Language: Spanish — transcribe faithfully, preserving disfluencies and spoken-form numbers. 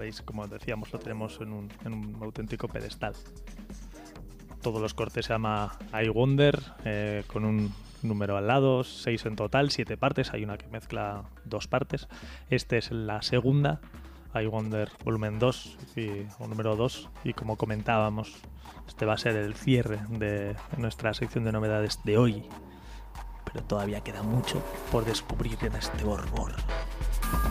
Veis, como decíamos, lo tenemos en un, en un auténtico pedestal. Todos los cortes se llama I Wonder, eh, con un número al lado, seis en total, siete partes. Hay una que mezcla dos partes. Este es la segunda, I Wonder volumen dos, y, o número dos. Y como comentábamos, este va a ser el cierre de nuestra sección de novedades de hoy. Pero todavía queda mucho por descubrir en este Borbor.